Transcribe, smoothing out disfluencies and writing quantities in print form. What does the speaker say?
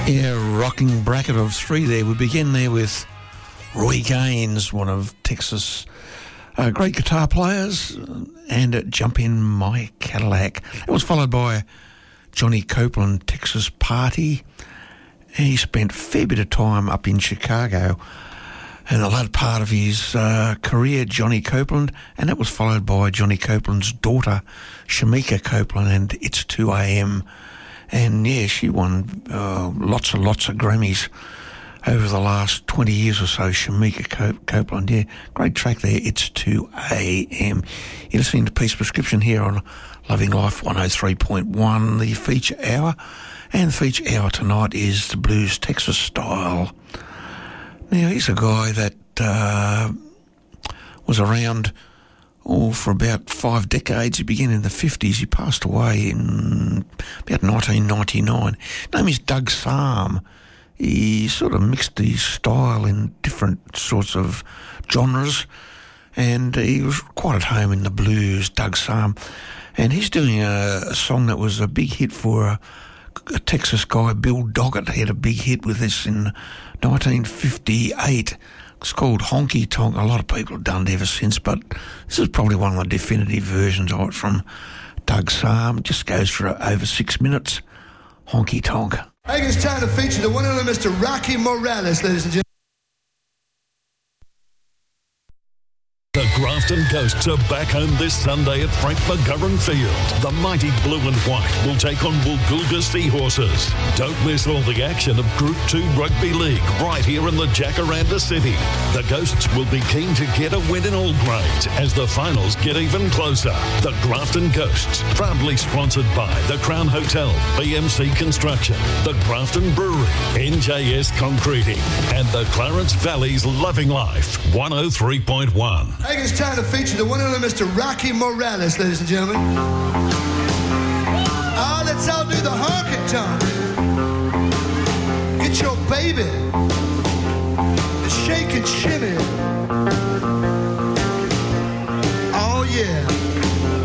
Yeah, rocking bracket of three there. We begin there with Roy Gaines, one of Texas' great guitar players, and Jump In My Cadillac. It was followed by Johnny Copeland, Texas Party. He spent a fair bit of time up in Chicago in the latter part of his career, Johnny Copeland, and that was followed by Johnny Copeland's daughter, Shamika Copeland, and It's 2 a.m. And yeah, she won lots and lots of Grammys over the last 20 years or so, Shamika Copeland. Yeah, great track there, It's 2 a.m. You're listening to Peace Prescription here on Loving Life 103.1, the feature hour. And the feature hour tonight is the Blues Texas Style. Now, he's a guy that was around for about 5 decades. He began in the 50s. He passed away in about 1999. His name is Doug Sahm. He sort of mixed his style in different sorts of genres, and he was quite at home in the blues, Doug Sahm. And he's doing a song that was a big hit for a Texas guy, Bill Doggett. He had a big hit with this in 1958. It's called Honky Tonk. A lot of people have done it ever since, but this is probably one of the definitive versions of it from Doug Sahm. It just goes for over 6 minutes. Honky Tonk. I think it's time to feature the one and only Mr. Rocky Morales, ladies and gentlemen. The Grafton Ghosts are back home this Sunday at Frank McGovern Field. The mighty blue and white will take on Woolgoolga Seahorses. Don't miss all the action of Group 2 Rugby League right here in the Jacaranda City. The Ghosts will be keen to get a win in all grades as the finals get even closer. The Grafton Ghosts, proudly sponsored by the Crown Hotel, BMC Construction, the Grafton Brewery, NJS Concreting, and the Clarence Valley's Loving Life 103.1. I think it's time to feature the one and only Mr. Rocky Morales, ladies and gentlemen. Let's all do the honky tonk. Get your baby to shake and shimmy.